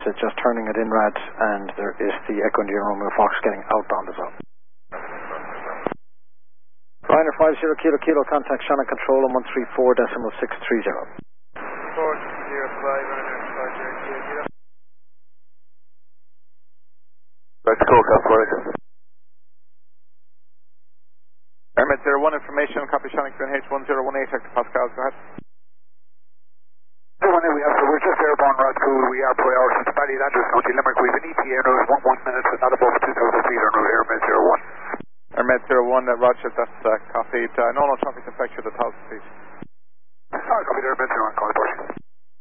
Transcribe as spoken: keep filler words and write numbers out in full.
It's just turning it inrad, and there is the Echo India Romeo Fox getting outbound as well. Ryanair five zero Kilo Kilo, contact Shannon Control on one three four decimal six three zero. four zero five, Ryanair five zero Kilo Kilo. Back to call, Cap Forest. Airmet zero one, information, copy Shannon Q N H one zero one eight, Hector Pascal, go ahead. zero one eight, we have, so we're just airborne, right through, we are priority to Bally's Andrews County, Limerick. We have an E T A note, one one minutes, but not above two thousand feet on route, Airmet zero one. Airmet zero one, uh, Roger, that's uh, copied. Uh, no, no traffic infection at one thousand feet. Alright, copy there, Airmet zero one, call it push.